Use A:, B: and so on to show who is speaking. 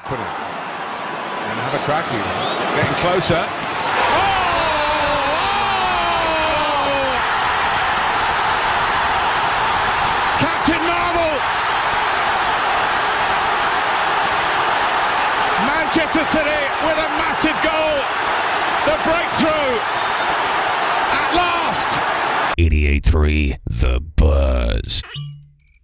A: Put it. And have a crack. He's getting closer. Captain Marvel! Manchester City with a massive goal. The breakthrough at last.
B: 88.3 The Buzz.